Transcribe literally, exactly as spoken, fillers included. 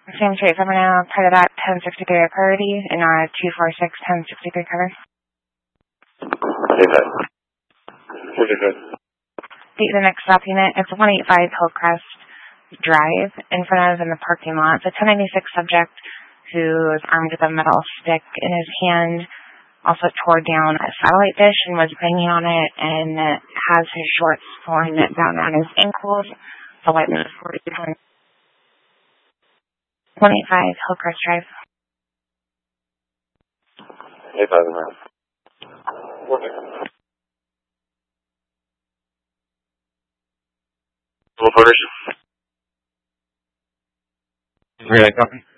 Same street for now, part of that ten sixty-three a priority, and uh, two four six ten sixty-three cover. Okay, good. Okay, good. The, the next stop unit, it's one eighty-five Hillcrest Drive, in front of in the parking lot. It's a ten ninety-six subject who is armed with a metal stick in his hand, also tore down a satellite dish and was banging on it, and has his shorts falling down on his ankles. The white man is forty-one. one eighty-five Hillcrest Drive. eight thousand miles. Okay. Full motorship. Relay copy.